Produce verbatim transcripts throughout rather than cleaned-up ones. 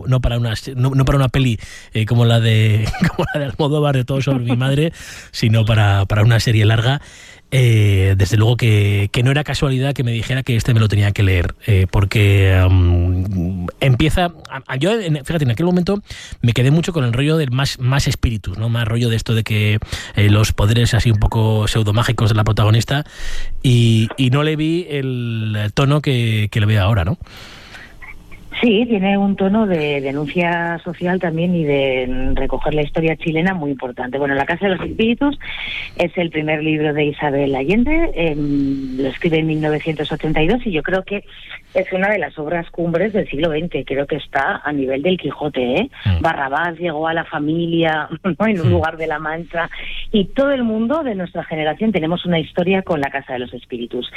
no para una no, no para una peli eh, como la de como la de Almodóvar de Todo sobre mi madre, sino para, para una serie larga. Eh, desde luego que, que no era casualidad que me dijera que este me lo tenía que leer, eh, porque um, empieza a, yo en, fíjate, en aquel momento me quedé mucho con el rollo del más, más espíritus, ¿no? Más rollo de esto de que eh, los poderes así un poco pseudomágicos de la protagonista, y, y no le vi el tono que, que le veo ahora, ¿no? Sí, tiene un tono de denuncia social también y de recoger la historia chilena muy importante. Bueno, La Casa de los Espíritus es el primer libro de Isabel Allende, eh, lo escribe en mil novecientos ochenta y dos y yo creo que es una de las obras cumbres del siglo veinte. Creo que está a nivel del Quijote, ¿eh? Mm. Barrabás llegó a la familia, ¿no? En un mm. lugar de la Mancha, y todo el mundo de nuestra generación tenemos una historia con La Casa de los Espíritus.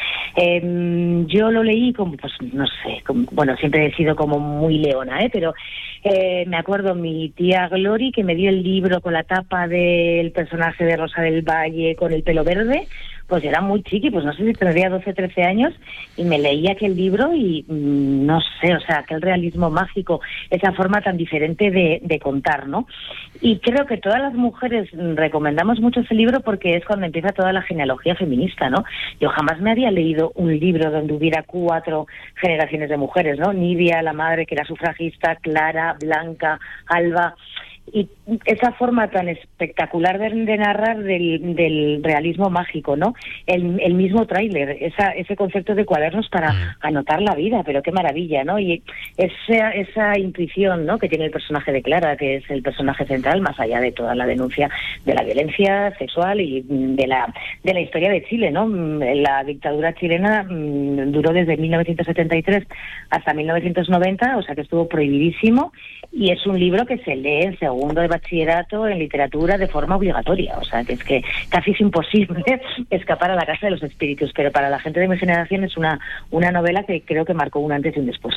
Eh, yo lo leí como, pues no sé, como, bueno, siempre he sido como muy leona, ¿eh? Pero eh, me acuerdo mi tía Glory que me dio el libro con la tapa del personaje de Rosa del Valle con el pelo verde. Pues era muy chiqui, pues no sé si tendría doce, trece años, y me leía aquel libro y mmm, no sé, o sea, aquel realismo mágico, esa forma tan diferente de, de contar, ¿no? Y creo que todas las mujeres recomendamos mucho ese libro porque es cuando empieza toda la genealogía feminista, ¿no? Yo jamás me había leído un libro donde hubiera cuatro generaciones de mujeres, ¿no? Nidia, la madre que era sufragista, Clara, Blanca, Alba. Y esa forma tan espectacular de, de narrar del, del realismo mágico, ¿no? El, el mismo tráiler, esa, ese concepto de cuadernos para mm. anotar la vida, pero qué maravilla, ¿no? Y esa, esa intuición, ¿no?, que tiene el personaje de Clara, que es el personaje central, más allá de toda la denuncia de la violencia sexual y de la, de la historia de Chile, ¿no? La dictadura chilena mmm, duró desde mil novecientos setenta y tres hasta mil novecientos noventa, o sea que estuvo prohibidísimo, y es un libro que se lee en segundo de bachillerato en literatura de forma obligatoria, o sea que es que casi es imposible escapar a La Casa de los Espíritus, pero para la gente de mi generación es una, una novela que creo que marcó un antes y un después.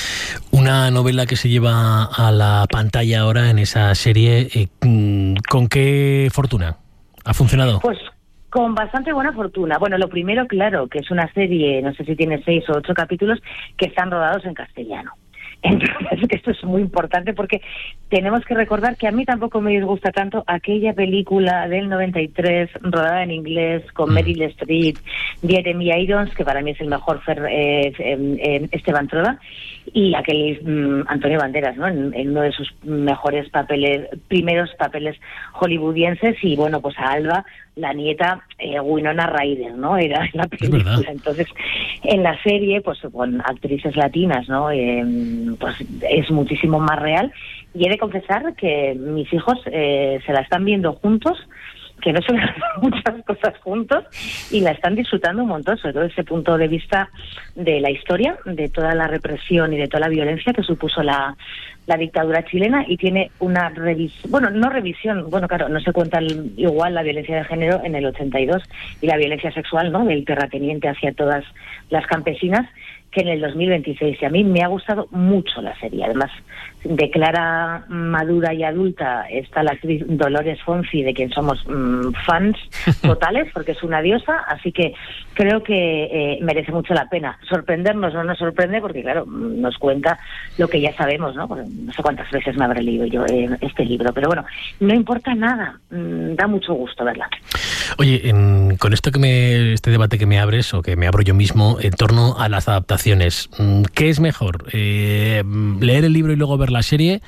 Una novela que se lleva a la pantalla ahora en esa serie, eh, ¿con qué fortuna ha funcionado? Pues con bastante buena fortuna. Bueno, lo primero, claro, que es una serie, no sé si tiene seis o ocho capítulos, que están rodados en castellano. Entonces, esto es muy importante porque tenemos que recordar que a mí tampoco me disgusta tanto aquella película del noventa y tres rodada en inglés con Meryl Streep, Jeremy Irons, que para mí es el mejor Fer, eh, eh, Esteban Troda, y aquel mm, Antonio Banderas, ¿no? En, en uno de sus mejores papeles, primeros papeles hollywoodienses, y bueno, pues a Alba, la nieta, eh, Winona Ryder, ¿no? Era la película. Entonces, en la serie, pues con actrices latinas, ¿no? Eh, pues es muchísimo más real. Y he de confesar que mis hijos eh, se la están viendo juntos, que no suelen hacer muchas cosas juntos, y la están disfrutando un montón, sobre todo desde ese punto de vista de la historia, de toda la represión y de toda la violencia que supuso la, la dictadura chilena, y tiene una revisión, bueno, no revisión, bueno, claro, no se cuenta el, igual la violencia de género en el ochenta y dos y la violencia sexual, ¿no?, del terrateniente hacia todas las campesinas, que en el dos mil veintiséis. Y a mí me ha gustado mucho la serie. Además, de Clara madura y adulta está la actriz Dolores Fonsi, de quien somos mmm, fans totales, porque es una diosa, así que creo que eh, merece mucho la pena. Sorprendernos no nos sorprende, porque claro, nos cuenta lo que ya sabemos, ¿no? Pues, no sé cuántas veces me habré leído yo eh, este libro, pero bueno, no importa nada, mmm, da mucho gusto verla. Oye, en, con esto que me, este debate que me abres, o que me abro yo mismo, en torno a las adaptaciones, ¿qué es mejor? Eh, ¿Leer el libro y luego ver la serie?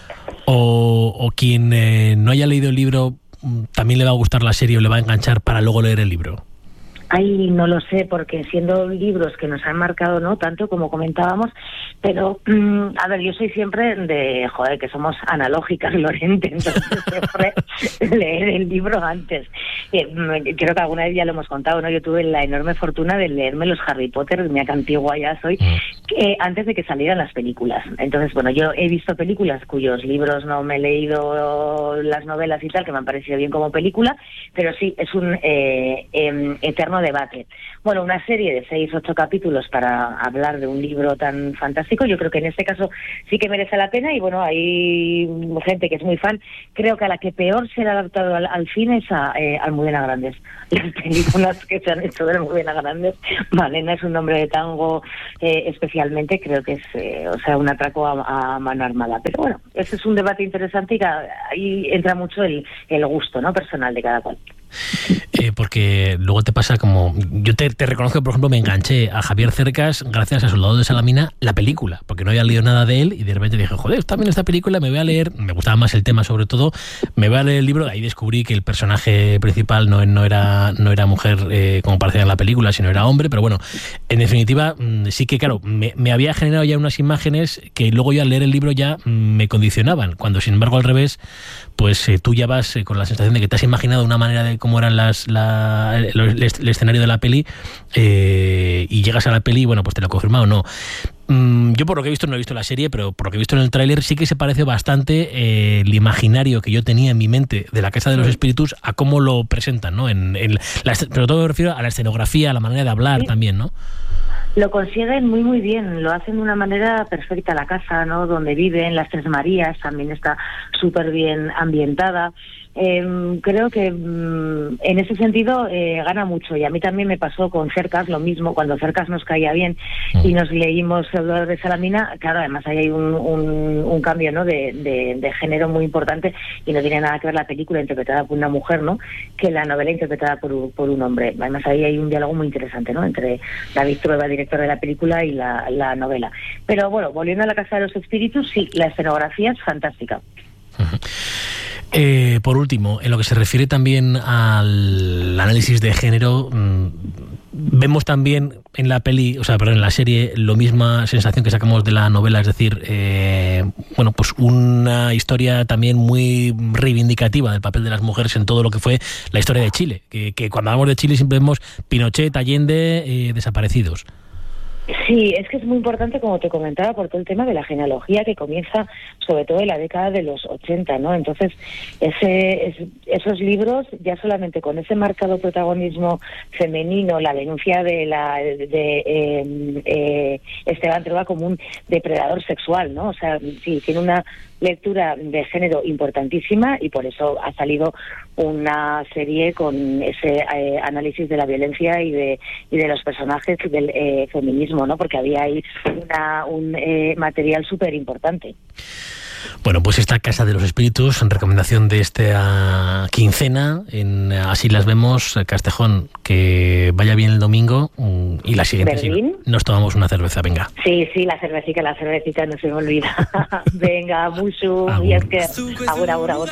¿O, o quien eh, no haya leído el libro también le va a gustar la serie o le va a enganchar para luego leer el libro? Ay, no lo sé, porque siendo libros que nos han marcado, ¿no?, tanto como comentábamos, pero, mmm, a ver, yo soy siempre de, joder, que somos analógicas, Lorente, entonces siempre leer el libro antes. Eh, creo que alguna vez ya lo hemos contado, ¿no? Yo tuve la enorme fortuna de leerme los Harry Potter, mira que antigua ya soy, eh, antes de que salieran las películas. Entonces, bueno, yo he visto películas cuyos libros no me he leído, las novelas y tal, que me han parecido bien como película, pero sí, es un eh, eh, eterno eterno debate. Bueno, una serie de seis, ocho capítulos para hablar de un libro tan fantástico, yo creo que en este caso sí que merece la pena, y bueno, hay gente que es muy fan. Creo que a la que peor se le ha adaptado al, al cine es a eh, Almudena Grandes. Las películas que se han hecho de Almudena Grandes, Malena es un nombre de tango, eh, especialmente, creo que es eh, o sea, un atraco a, a mano armada. Pero bueno, ese es un debate interesante y cada, ahí entra mucho el, el gusto, ¿no?, personal de cada cual. Eh, porque luego te pasa como... Yo te, te reconozco que, por ejemplo, me enganché a Javier Cercas gracias a Soldado de Salamina, la película, porque no había leído nada de él y de repente dije, joder, está bien esta película, me voy a leer, me gustaba más el tema sobre todo, me voy a leer el libro. Ahí descubrí que el personaje principal no, no, era, no era mujer eh, como parecía en la película, sino era hombre, pero bueno, en definitiva sí que, claro, me, me había generado ya unas imágenes que luego yo al leer el libro ya me condicionaban, cuando sin embargo al revés, pues eh, tú ya vas eh, con la sensación de que te has imaginado una manera de cómo eran las la, el, el, el escenario de la peli, eh, y llegas a la peli y bueno, pues te lo he confirmado o no. Mm, yo por lo que he visto, no he visto la serie, pero por lo que he visto en el tráiler sí que se parece bastante eh, el imaginario que yo tenía en mi mente de la Casa de los Espíritus a cómo lo presentan, ¿no? En, en la, pero todo me refiero a la escenografía, a la manera de hablar, sí, también, ¿no? Lo consiguen muy muy bien, lo hacen de una manera perfecta. La casa, ¿no?, donde viven, las Tres Marías, también está súper bien ambientada. Eh, creo que mm, en ese sentido eh, gana mucho, y a mí también me pasó con Cercas lo mismo. Cuando Cercas nos caía bien y nos leímos Soldado de Salamina, claro, además ahí hay un, un, un cambio, ¿no?, de, de, de género muy importante, y no tiene nada que ver la película interpretada por una mujer, ¿no?, que la novela interpretada por, por un hombre. Además ahí hay un diálogo muy interesante, ¿no?, entre David Trueba, director de la película, y la, la novela. Pero bueno, volviendo a la Casa de los Espíritus, sí, la escenografía es fantástica. Uh-huh. Eh, por último, en lo que se refiere también al análisis de género, mmm, vemos también en la peli, o sea, perdón, en la serie, lo misma sensación que sacamos de la novela, es decir, eh, bueno, pues una historia también muy reivindicativa del papel de las mujeres en todo lo que fue la historia de Chile, que, que cuando hablamos de Chile siempre vemos Pinochet, Allende, eh, desaparecidos. Sí, es que es muy importante, como te comentaba, por todo el tema de la genealogía que comienza sobre todo en la década de los ochenta, ¿no? Entonces, ese, es, esos libros, ya solamente con ese marcado protagonismo femenino, la denuncia de la de, de eh, eh, Esteban Trueba como un depredador sexual, ¿no? O sea, sí, tiene una lectura de género importantísima, y por eso ha salido una serie con ese eh, análisis de la violencia y de y de los personajes del eh, feminismo, ¿no? Porque había ahí una, un eh, material súper importante. Bueno, pues esta Casa de los Espíritus, en recomendación de esta quincena, en Así las vemos, Castejón, que vaya bien el domingo, y la siguiente sí, nos tomamos una cerveza, venga. Sí, sí, la cervecita, la cervecita no se me olvida. Venga, mucho, y es que ahora, ahora, ahora.